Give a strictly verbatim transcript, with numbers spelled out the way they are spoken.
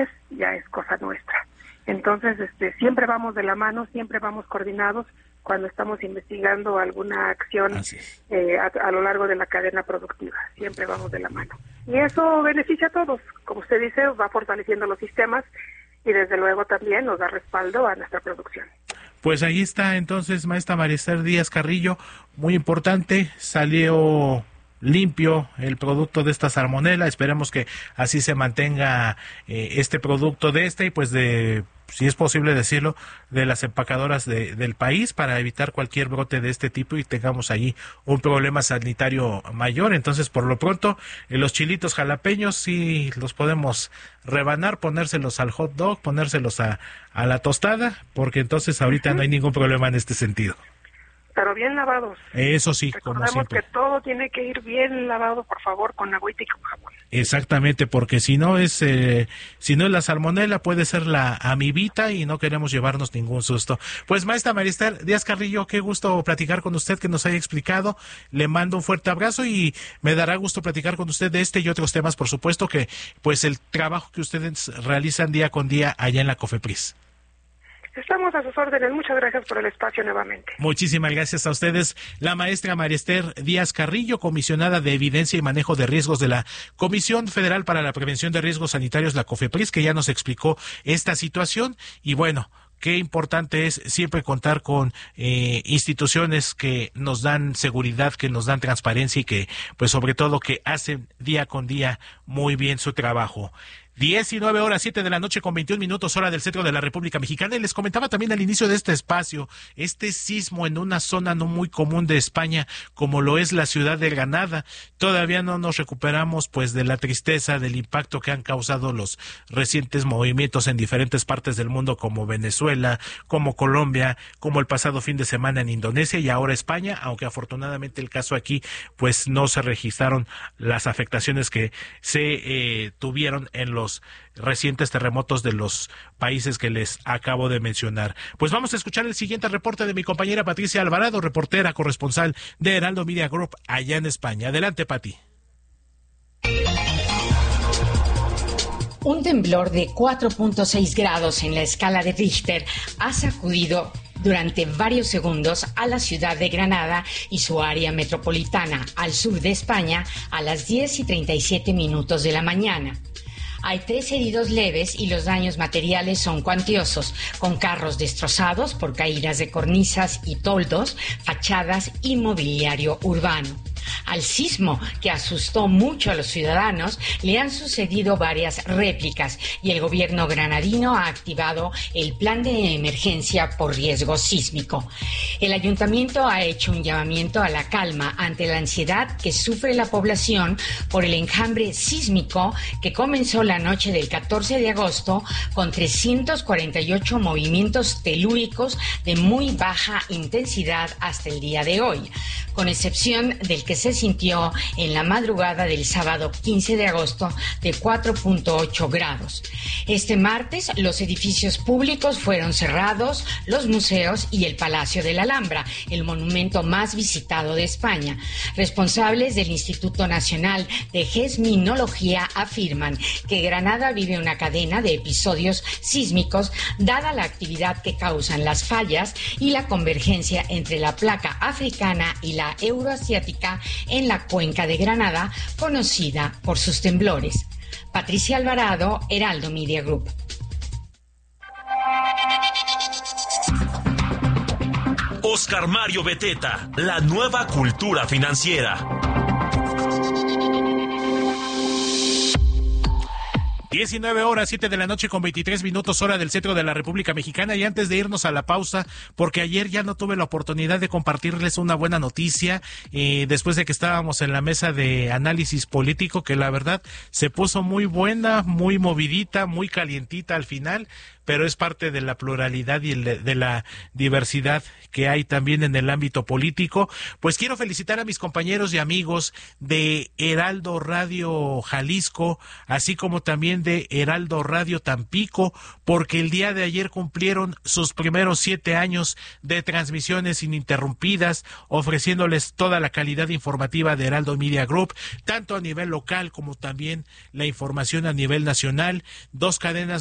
ya es cosa nuestra. Entonces, este, siempre vamos de la mano, siempre vamos coordinados cuando estamos investigando alguna acción eh, a, a lo largo de la cadena productiva. Siempre vamos de la mano. Y eso beneficia a todos. Como usted dice, va fortaleciendo los sistemas y desde luego también nos da respaldo a nuestra producción. Pues ahí está entonces, maestra María Esther Díaz Carrillo, muy importante, salió limpio el producto de esta salmonela, esperemos que así se mantenga eh, este producto de esta y pues de, si es posible decirlo, de las empacadoras de, del país para evitar cualquier brote de este tipo y tengamos allí un problema sanitario mayor. Entonces, por lo pronto, eh, los chilitos jalapeños sí los podemos rebanar, ponérselos al hot dog, ponérselos a, a la tostada, porque entonces ahorita uh-huh. no hay ningún problema en este sentido. Pero bien lavados. Eso sí, como siempre. Que todo tiene que ir bien lavado, por favor, con agüita y con jabón. Exactamente, porque si no es eh, si no es la salmonela, puede ser la amibita y no queremos llevarnos ningún susto. Pues maestra María Esther Díaz Carrillo, qué gusto platicar con usted, que nos haya explicado. Le mando un fuerte abrazo y me dará gusto platicar con usted de este y otros temas, por supuesto, que pues el trabajo que ustedes realizan día con día allá en la COFEPRIS. Estamos a sus órdenes. Muchas gracias por el espacio nuevamente. Muchísimas gracias a ustedes. La maestra María Esther Díaz Carrillo, comisionada de Evidencia y Manejo de Riesgos de la Comisión Federal para la Prevención de Riesgos Sanitarios, la COFEPRIS, que ya nos explicó esta situación. Y bueno, qué importante es siempre contar con eh, instituciones que nos dan seguridad, que nos dan transparencia y que, pues sobre todo, que hacen día con día muy bien su trabajo. diecinueve horas, siete de la noche con veintiún minutos, hora del centro de la República Mexicana. Y les comentaba también al inicio de este espacio, este sismo en una zona no muy común de España, como lo es la ciudad de Granada. Todavía no nos recuperamos pues de la tristeza, del impacto que han causado los recientes movimientos en diferentes partes del mundo, como Venezuela, como Colombia, como el pasado fin de semana en Indonesia y ahora España, aunque afortunadamente el caso aquí pues no se registraron las afectaciones que se eh, tuvieron en los recientes terremotos de los países que les acabo de mencionar. Pues vamos a escuchar el siguiente reporte de mi compañera Patricia Alvarado, reportera corresponsal de Heraldo Media Group allá en España. Adelante, Pati. Un temblor de cuatro punto seis grados en la escala de Richter ha sacudido durante varios segundos a la ciudad de Granada y su área metropolitana al sur de España a las diez y treinta y siete minutos de la mañana. Hay tres heridos leves y los daños materiales son cuantiosos, con carros destrozados por caídas de cornisas y toldos, fachadas y mobiliario urbano. Al sismo, que asustó mucho a los ciudadanos, le han sucedido varias réplicas y el gobierno granadino ha activado el plan de emergencia por riesgo sísmico. El ayuntamiento ha hecho un llamamiento a la calma ante la ansiedad que sufre la población por el enjambre sísmico que comenzó la noche del catorce de agosto con trescientos cuarenta y ocho movimientos telúricos de muy baja intensidad hasta el día de hoy, con excepción del que se sintió en la madrugada del sábado quince de agosto de cuatro punto ocho grados. Este martes los edificios públicos fueron cerrados, los museos y el Palacio de la Alhambra, el monumento más visitado de España. Responsables del Instituto Nacional de Geosminología afirman que Granada vive una cadena de episodios sísmicos dada la actividad que causan las fallas y la convergencia entre la placa africana y la euroasiática en la cuenca de Granada, conocida por sus temblores. Patricia Alvarado, Heraldo Media Group. Oscar Mario Beteta, la nueva cultura financiera. diecinueve horas, siete de la noche con veintitrés minutos, hora del centro de la República Mexicana. Y antes de irnos a la pausa, porque ayer ya no tuve la oportunidad de compartirles una buena noticia, eh, después de que estábamos en la mesa de análisis político, que la verdad se puso muy buena, muy movidita, muy calientita al final, pero es parte de la pluralidad y el, de la diversidad que hay también en el ámbito político. Pues quiero felicitar a mis compañeros y amigos de Heraldo Radio Jalisco, así como también también de Heraldo Radio Tampico, porque el día de ayer cumplieron sus primeros siete años de transmisiones ininterrumpidas, ofreciéndoles toda la calidad informativa de Heraldo Media Group, tanto a nivel local como también la información a nivel nacional. Dos cadenas